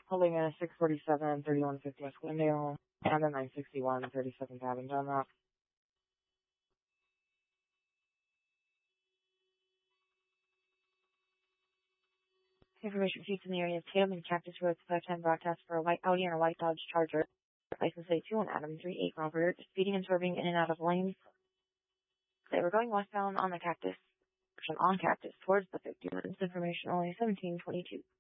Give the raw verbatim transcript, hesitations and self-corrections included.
holding a six forty-seven, thirty-one fifty West Glendale, and a nine sixty-one, thirty-seventh Avenue on that. Information received in the area of Tatum and Cactus Road, five ten broadcast for a white Audi and a white Dodge Charger. License plate two one Adam three eight Robert, speeding and swerving in and out of lanes. They were going westbound on the Cactus, on Cactus towards the fifty. Information only seventeen twenty-two.